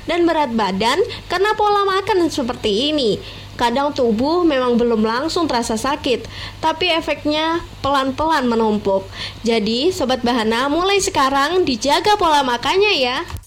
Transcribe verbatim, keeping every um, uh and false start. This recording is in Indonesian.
dan berat badan karena pola makan seperti ini. Kadang tubuh memang belum langsung terasa sakit, tapi efeknya pelan-pelan menumpuk. Jadi, Sobat Bahana, mulai sekarang dijaga pola makannya ya.